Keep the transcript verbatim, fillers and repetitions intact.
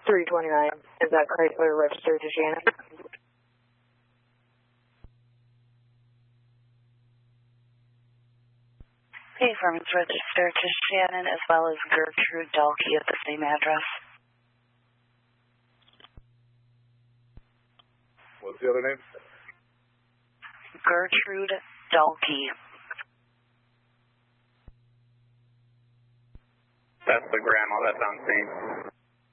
three twenty-nine. Is that Chrysler registered to Shannon? Okay, firm, it's registered to Shannon as well as Gertrude Dalkey at the same address. What's the other name? Gertrude Dalkey. That's the grandma that's on scene.